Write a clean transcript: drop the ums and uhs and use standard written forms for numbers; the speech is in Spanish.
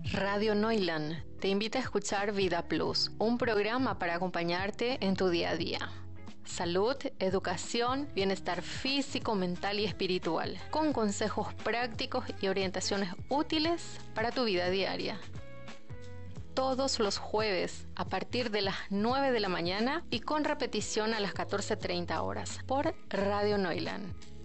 Radio Neuland te invita a escuchar Vida Plus, un programa para acompañarte en tu día a día. Salud, educación, bienestar físico, mental y espiritual, con consejos prácticos y orientaciones útiles para tu vida diaria. Todos los jueves a partir de las 9 de la mañana y con repetición a las 14:30 horas por Radio Neuland.